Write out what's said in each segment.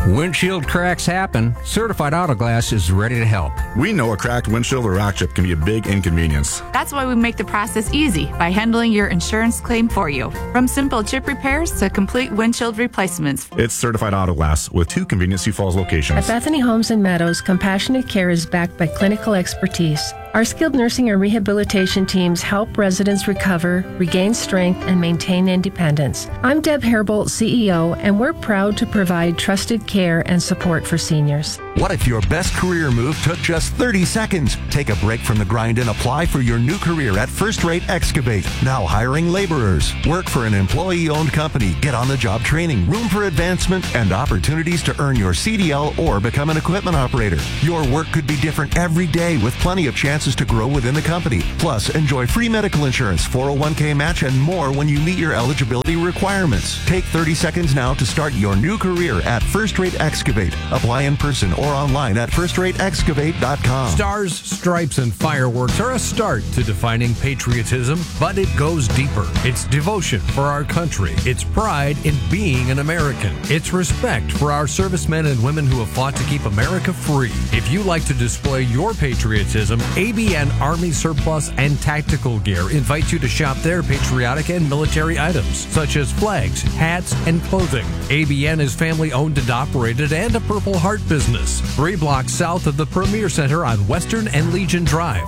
Windshield cracks happen. Certified Auto Glass is ready to help. We know a cracked windshield or rock chip can be a big inconvenience. That's why we make the process easy by handling your insurance claim for you. From simple chip repairs to complete windshield replacements. It's Certified Auto Glass with 2 convenient Sioux Falls locations. At Bethany Homes and Meadows, compassionate care is backed by clinical expertise. Our skilled nursing and rehabilitation teams help residents recover, regain strength, and maintain independence. I'm Deb Herbold, CEO, and we're proud to provide trusted care and support for seniors. What if your best career move took just 30 seconds? Take a break from the grind and apply for your new career at First Rate Excavate. Now hiring laborers. Work for an employee-owned company. Get on-the-job training, room for advancement, and opportunities to earn your CDL or become an equipment operator. Your work could be different every day with plenty of chances to grow within the company. Plus, enjoy free medical insurance, 401k match, and more when you meet your eligibility requirements. Take 30 seconds now to start your new career at First Rate Excavate. Apply in person or online at firstrateexcavate.com. Stars, stripes, and fireworks are a start to defining patriotism, but it goes deeper. It's devotion for our country. It's pride in being an American. It's respect for our servicemen and women who have fought to keep America free. If you like to display your patriotism, ABN Army Surplus and Tactical Gear invites you to shop their patriotic and military items, such as flags, hats, and clothing. ABN is family-owned and operated and a Purple Heart business. 3 blocks south of the Premier Center on Western and Legion Drive.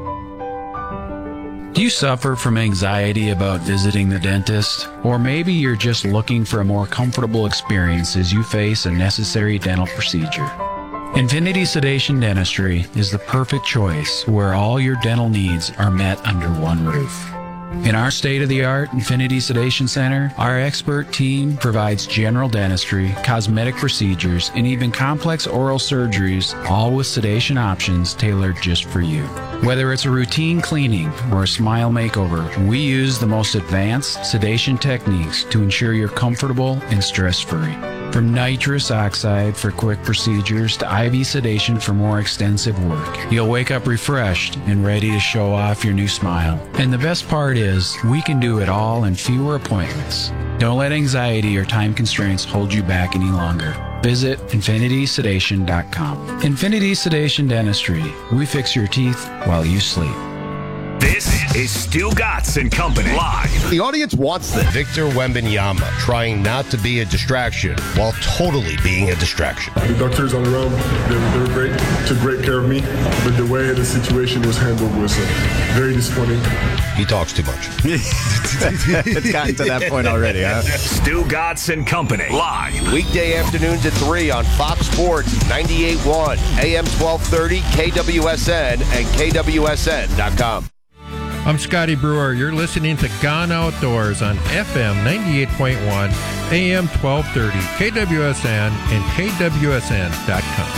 Do you suffer from anxiety about visiting the dentist? Or maybe you're just looking for a more comfortable experience as you face a necessary dental procedure. Infinity Sedation Dentistry is the perfect choice where all your dental needs are met under one roof. In our state-of-the-art Infinity Sedation Center, our expert team provides general dentistry, cosmetic procedures, and even complex oral surgeries, all with sedation options tailored just for you. Whether it's a routine cleaning or a smile makeover, we use the most advanced sedation techniques to ensure you're comfortable and stress-free. From nitrous oxide for quick procedures to IV sedation for more extensive work, you'll wake up refreshed and ready to show off your new smile. And the best part is, we can do it all in fewer appointments. Don't let anxiety or time constraints hold you back any longer. Visit infinitysedation.com. Infinity Sedation Dentistry. We fix your teeth while you sleep. This is Stu Gatz and Company live. The audience wants this. Victor Wembanyama trying not to be a distraction while totally being a distraction. The doctors on the road, they were great, took great care of me, but the way the situation was handled was very disappointing. He talks too much. It's gotten to that point already, huh? Stu Gatz and Company live. Weekday afternoons at 3 on Fox Sports 98.1, AM 1230, KWSN, and KWSN.com. I'm Scotty Brewer. You're listening to Gone Outdoors on FM 98.1, AM 1230, KWSN, and KWSN.com.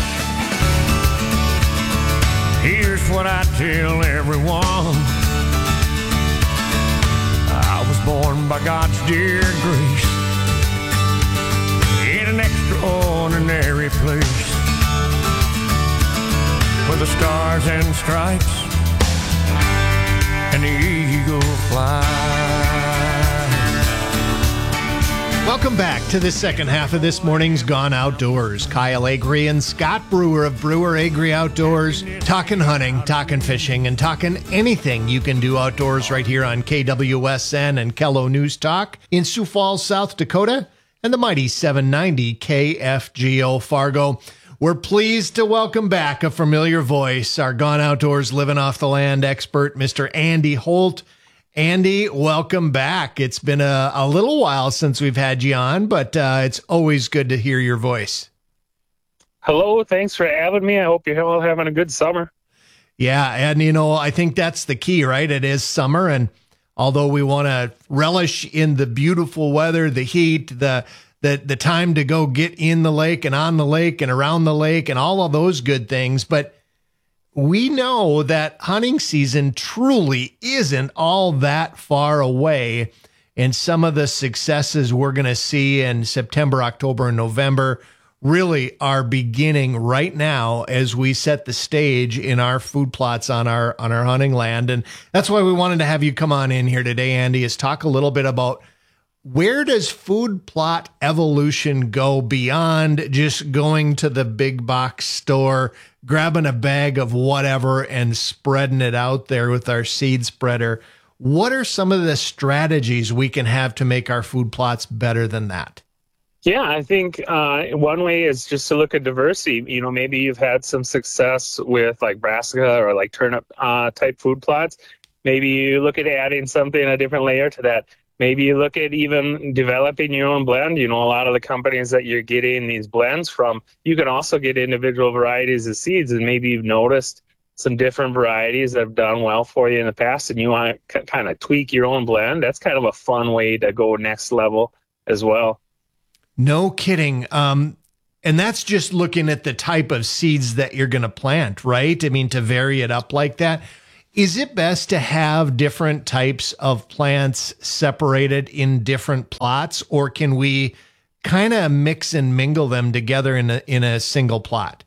Here's what I tell everyone. I was born by God's dear grace in an extraordinary place where the stars and stripes and the eagle fly. Welcome back to the second half of this morning's Gone Outdoors. Kyle Agri and Scott Brewer of Brewer Agri Outdoors, talking hunting, talking fishing, and talking anything you can do outdoors right here on KWSN and Kello News Talk in Sioux Falls, South Dakota, and the mighty 790 KFGO Fargo. We're pleased to welcome back a familiar voice, our Gone Outdoors Living Off the Land expert, Mr. Andy Holt. Andy, welcome back. It's been a little while since we've had you on, but it's always good to hear your voice. Hello, thanks for having me. I hope you're all having a good summer. Yeah, and I think that's the key, right? It is summer, and although we want to relish in the beautiful weather, the heat, the time to go get in the lake and on the lake and around the lake and all of those good things. But we know that hunting season truly isn't all that far away. And some of the successes we're going to see in September, October, and November really are beginning right now as we set the stage in our food plots on our hunting land. And that's why we wanted to have you come on in here today, Andy, is talk a little bit about Where does food plot evolution go beyond just going to the big box store, grabbing a bag of whatever and spreading it out there with our seed spreader? What are some of the strategies we can have to make our food plots better than that? Yeah, I think one way is just to look at diversity. You know, maybe you've had some success with like brassica or like turnip type food plots. Maybe you look at adding something, a different layer to that. Maybe you look at even developing your own blend. You know, a lot of the companies that you're getting these blends from, you can also get individual varieties of seeds, and maybe you've noticed some different varieties that have done well for you in the past, and you want to kind of tweak your own blend. That's kind of a fun way to go next level as well. No kidding. And that's just looking at the type of seeds that you're going to plant, right? I mean, to vary it up like that. Is it best to have different types of plants separated in different plots, or can we kind of mix and mingle them together in a single plot?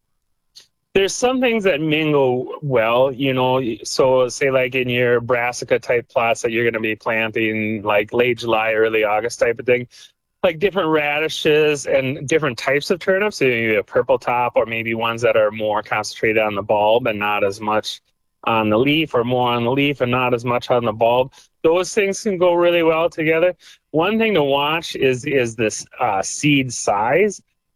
There's some things that mingle well, you know, so say like in your brassica type plots that you're going to be planting like late July, early August type of thing, like different radishes and different types of turnips, so maybe a purple top or maybe ones that are more concentrated on the bulb and not as much on the leaf, or more on the leaf and not as much on the bulb. Those things can go really well together. One thing to watch is this seed size.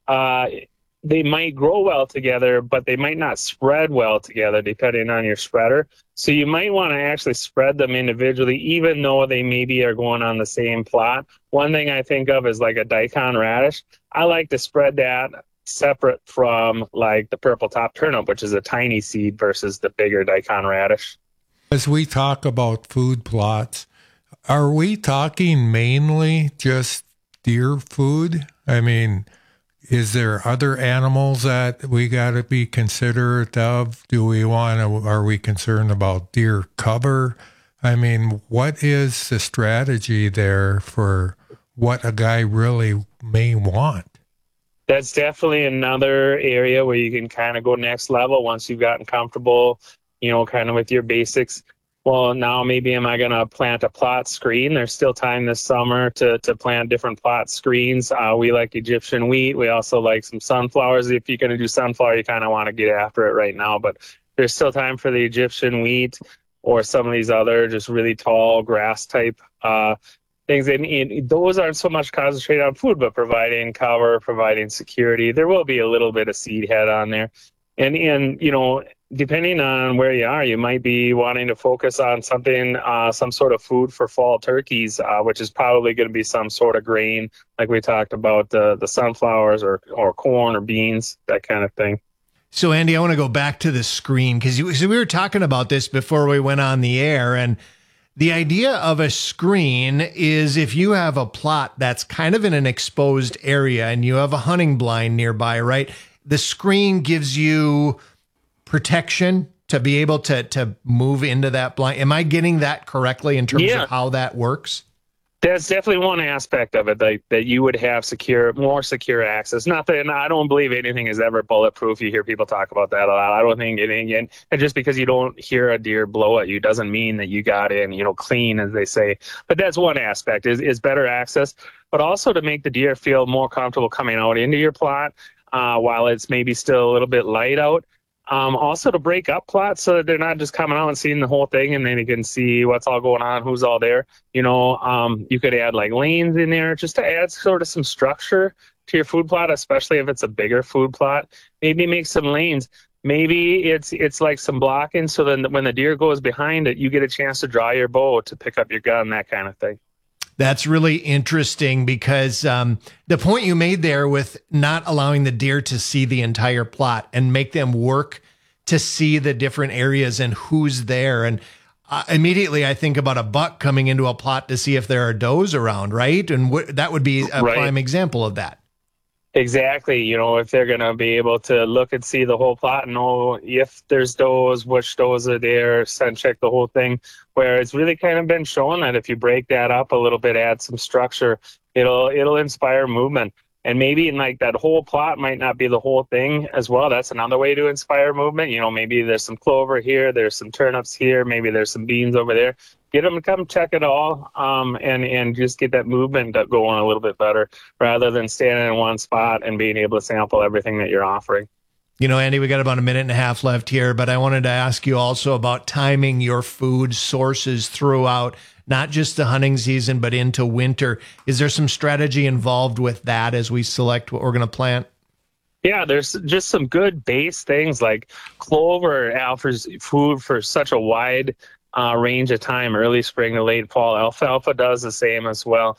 They might grow well together, but they might not spread well together depending on your spreader. So you might want to actually spread them individually, even though they maybe are going on the same plot. One thing I think of is like a daikon radish. I like to spread that separate from like the purple top turnip, which is a tiny seed, versus the bigger daikon radish. As we talk about food plots, are we talking mainly just deer food? I mean, is there other animals that we got to be considerate of? Are we concerned about deer cover? I mean, what is the strategy there for what a guy really may want? That's definitely another area where you can kind of go next level once you've gotten comfortable, you know, kind of with your basics. Well, now maybe am I going to plant a plot screen? There's still time this summer to plant different plot screens. We like Egyptian wheat. We also like some sunflowers. If you're going to do sunflower, you kind of want to get after it right now. But there's still time for the Egyptian wheat or some of these other just really tall grass type things. And those aren't so much concentrated on food, but providing cover, providing security. There will be a little bit of seed head on there. And you know, depending on where you are, you might be wanting to focus on something, some sort of food for fall turkeys, which is probably going to be some sort of grain, like we talked about the sunflowers or corn or beans, that kind of thing. So, Andy, I want to go back to the screen because we were talking about this before we went on the air, and the idea of a screen is if you have a plot that's kind of in an exposed area and you have a hunting blind nearby, right? The screen gives you protection to be able to move into that blind. Am I getting that correctly in terms of how that works? That's definitely one aspect of it, that you would have more secure access. Not that, and I don't believe anything is ever bulletproof. You hear people talk about that a lot. I don't think anything, and just because you don't hear a deer blow at you doesn't mean that you got in, you know, clean, as they say. But that's one aspect is better access, but also to make the deer feel more comfortable coming out into your plot while it's maybe still a little bit light out. Also to break up plots so that they're not just coming out and seeing the whole thing and then you can see what's all going on, who's all there. You know, you could add like lanes in there just to add sort of some structure to your food plot, especially if it's a bigger food plot. Maybe make some lanes. Maybe it's like some blocking so then when the deer goes behind it, you get a chance to draw your bow to pick up your gun, that kind of thing. That's really interesting because the point you made there with not allowing the deer to see the entire plot and make them work to see the different areas and who's there. And immediately I think about a buck coming into a plot to see if there are does around, right? And that would be a prime example of that. Exactly. You know, if they're going to be able to look and see the whole plot and know if there's does, which does are there, scent check the whole thing, where it's really kind of been shown that if you break that up a little bit, add some structure, it'll inspire movement. And maybe in like that whole plot might not be the whole thing as well. That's another way to inspire movement. You know, maybe there's some clover here, there's some turnips here, maybe there's some beans over there. Get them to come check it all, and just get that movement going a little bit better rather than standing in one spot and being able to sample everything that you're offering. You know, Andy, we got about a minute and a half left here, but I wanted to ask you also about timing your food sources throughout, not just the hunting season, but into winter. Is there some strategy involved with that as we select what we're going to plant? Yeah, there's just some good base things like clover offers food for such a wide range of time, early spring to late fall. Alfalfa does the same as well.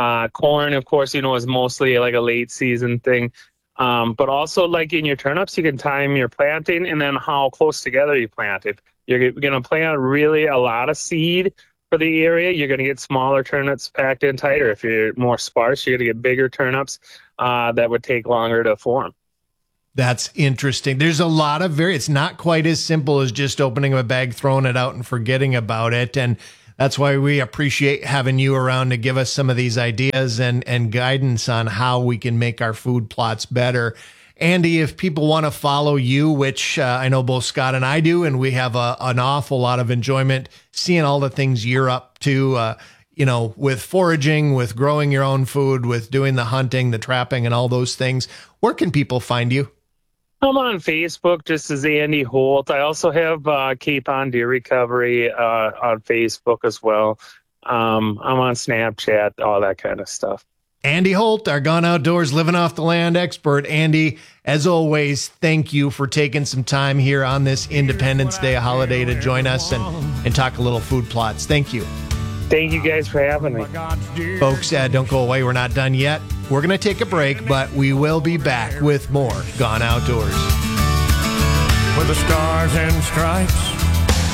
Corn, of course, you know, is mostly like a late season thing. But also, like in your turnips, you can time your planting and then how close together you plant it. You're going to plant really a lot of seed for the area. You're going to get smaller turnips packed in tighter. If you're more sparse, you're going to get bigger turnips that would take longer to form. That's interesting. There's a lot of it's not quite as simple as just opening a bag, throwing it out, and forgetting about it. And that's why we appreciate having you around to give us some of these ideas and guidance on how we can make our food plots better. Andy, if people want to follow you, which I know both Scott and I do, and we have an awful lot of enjoyment seeing all the things you're up to, you know, with foraging, with growing your own food, with doing the hunting, the trapping, and all those things, where can people find you? I'm on Facebook just as Andy Holt. I also have Cape on Deer Recovery on Facebook as well. I'm on Snapchat, all that kind of stuff. Andy Holt, our Gone Outdoors Living Off the Land expert. Andy, as always, thank you for taking some time here on this Independence Day holiday to join us and talk a little food plots. Thank you. Thank you guys for having me. Folks, don't go away. We're not done yet. We're going to take a break, but we will be back with more Gone Outdoors. With the stars and stripes